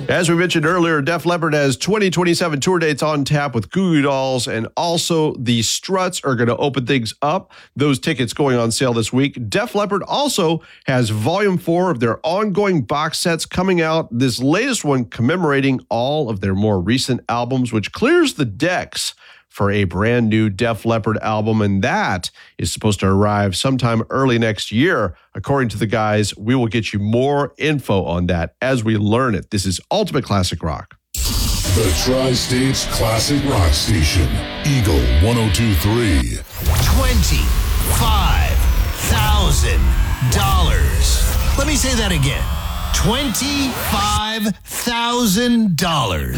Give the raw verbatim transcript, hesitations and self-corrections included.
As we mentioned earlier, Def Leppard has twenty twenty-seven tour dates on tap with Goo Goo Dolls, and also the Struts are going to open things up. Those tickets going on sale this week. Def Leppard also has volume four of their ongoing box sets coming out. This latest one commemorating all of their more recent albums, which clears the decks for a brand new Def Leppard album, and that is supposed to arrive sometime early next year. According to the guys, we will get you more info on that as we learn it. This is Ultimate Classic Rock. The Tri-States Classic Rock Station, Eagle one oh two point three. twenty-five thousand dollars. Let me say that again. twenty-five thousand dollars.